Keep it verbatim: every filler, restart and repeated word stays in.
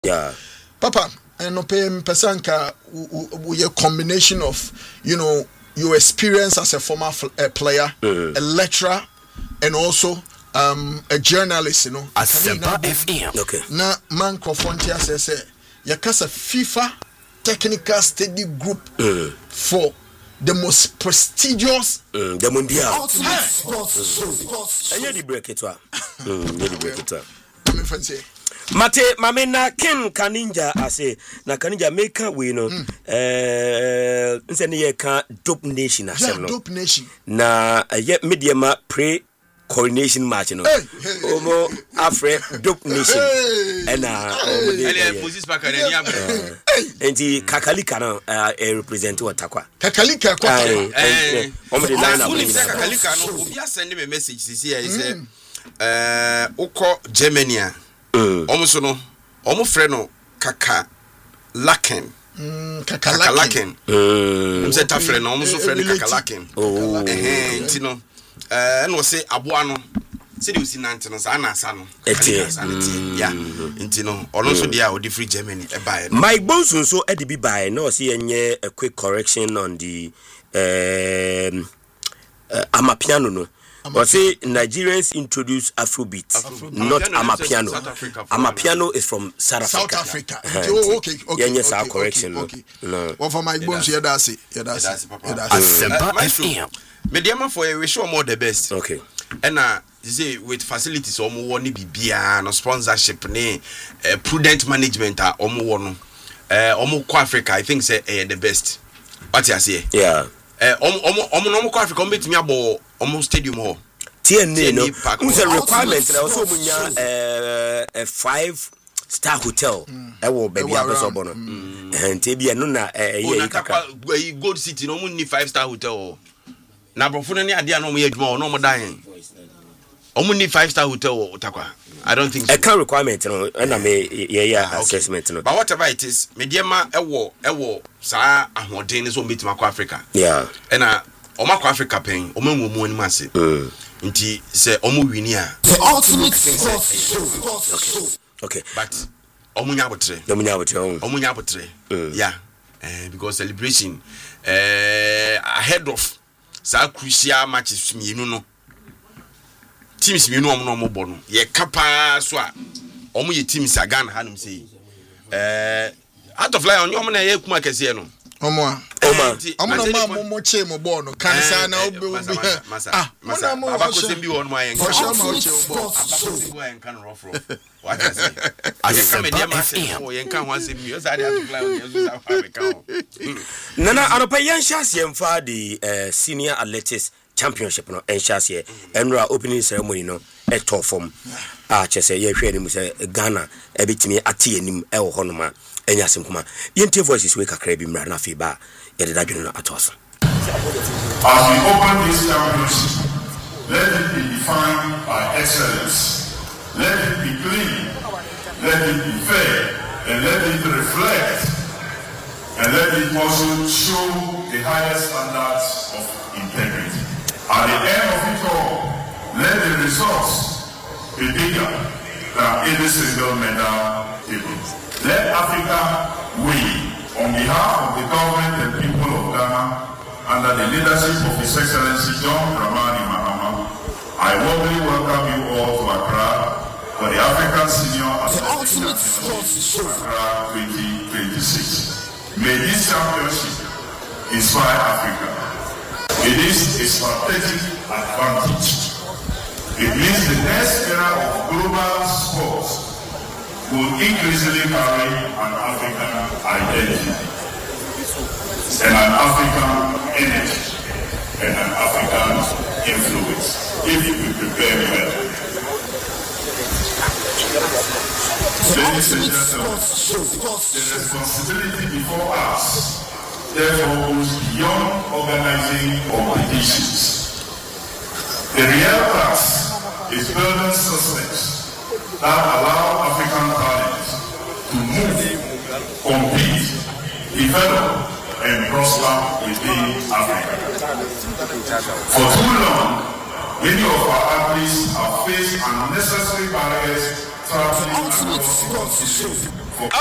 Yeah. Papa, and no pay pesanka we a combination of, you know, your experience as a former uh, player, mm-hmm. a lecturer, and also um, a journalist, you know. Asempa F M. Okay. Na man Kofontia says, Yakasa FIFA Technical Study Group mm. for the most prestigious mm, the Mundial. Ultimate sports show. And you break it up. You break it up. I'm fancy. Mate mamena Ken Kaninja ase na Kaninja make we no eh nse ne ye ka Dope Nation asem no Dope Nation na ye media ma pre coronation match no omo afre Dope Nation and uh Moses Bakari am enti Kakalika no eh represent Watakwa Kakalika kwa eh omo the line up Kakalika no obi send me message sisi here say eh uko Germany almost no almost friend no Kaka Laken Kaka Laken um say ta friend almost friend Kaka Laken oh eh ntino eh no say aboa no say dey usi nante no sa na asa no eti ya ntino ono so dia odi free Germany e buy Mike Bonson so e dey be buy no say enye a quick correction on the um uh, Amapiano no. But say Nigerians introduce Afrobeat, Afrobeat. not Amapiano. Amapiano is from South Africa. South Africa. Oh, okay, okay. Yeah, yes, okay, correction. Okay. No. No. Well, for my bones, yeah, that's it. Yeah, that's it. Asempa F M. Mediama for we show more the best. Okay. And uh, you say with facilities, omo woni bibia, no sponsorship, ne uh, prudent management, ah, omo wono. Uh, omo ko Africa, I think say uh, the best. What you say? Yeah. Eh omo omo omo no ko Africa omo betimi abo omo stadium ho T N A no who's a requirement na also munya eh a five star hotel e wo baby abeso bo no ente bia no na eh ye kaka Gold City no mun ni five star hotel na brofo no ni ade na omo ye adwuma no omo dan omo ni five star hotel takwa I don't think so. A can requirement no na me yeah yeah assessment no but whatever it is mediema ewo ewo sa ahoden so meet mako Africa yeah and uh omako Africa pen omanwo mu ani mase nti se omo wini a the ultimate sports okay but omunya abotre omunya abotre omunya abotre yeah eh because celebration eh ahead of sa crucial matches mienu no teams mienu omo no omo no ye kapa so a omo ye teams Ghana hanum say eh out of line omo na ye kuma kese no omo a Oma omo no ma mo mo che mo ball no kan sa na obi obi ah masa abako se bi won mo ayen kan mo che ball abako se go ayen kan rough rough what I say I media ma say o yen kan ho asem mi o sa dey out of line o so sa fa me kan nana anopa yan chance yen fa the senior athletics championship no en chance enra opening ceremony no e to form a chese ye hwe ni mu say Ghana e betimi ate anim e wo hono ma enya asem kuma yente voices we kakra bi mra na fe ba ye de dadwene no atoso as we open this championship let it be defined by excellence, let it be clean, let it be fair, and let it reflect and let it also show the highest standards of integrity. At the end of it all, let the results be bigger than any single medal table. Let Africa win. On behalf of the government and people of Ghana, under the leadership of His Excellency John Dramani Mahama, I warmly welcome you all to Accra for the African Senior Athletics Accra twenty twenty-six. May this championship inspire Africa. It is a strategic advantage. It means the next era of global sports will increasingly carry an African identity and an African energy and an African influence if we prepare well. Ladies and gentlemen, the responsibility before us therefore goes beyond organizing competitions. The real task is building systems that allow African talent to move, compete, develop, and prosper within Africa. For too long, many of our athletes have faced unnecessary barriers traveling across the continent